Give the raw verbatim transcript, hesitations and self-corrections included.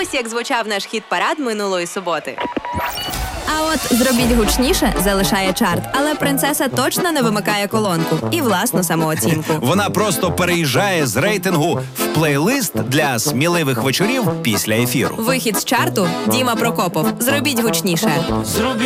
Ось як звучав наш хіт-парад минулої суботи. А от «Зробіть гучніше» залишає чарт, але принцеса точно не вимикає колонку і власну самооцінку. Вона просто переїжджає з рейтингу в плейлист для сміливих вечорів після ефіру. Вихід з чарту – Діма Прокопов. «Зробіть гучніше».